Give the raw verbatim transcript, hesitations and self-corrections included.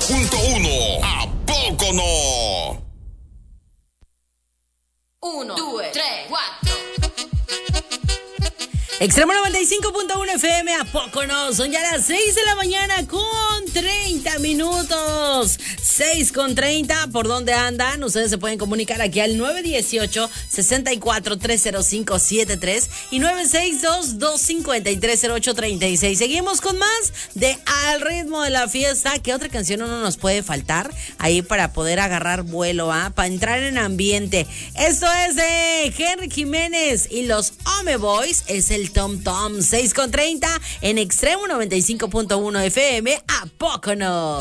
punto uno. ¿A poco no? Uno, dos, tres, cuatro. Extremo noventa y cinco punto uno F M, ¿a poco no? Son ya las seis de la mañana con treinta minutos. seis con treinta, ¿por dónde andan? Ustedes se pueden comunicar aquí al nueve uno ocho, seis cuatro, tres cero cinco siete tres y nueve seis dos, dos cinco tres, cero ocho tres seis. Seguimos con más de Al Ritmo de la Fiesta. ¿Qué otra canción no nos puede faltar ahí para poder agarrar vuelo, ah? Para entrar en ambiente. Esto es de Henry Jiménez y los Home Boys. Es el Tom Tom. Seis con treinta en Extremo noventa y cinco punto uno F M. ¿A poco no?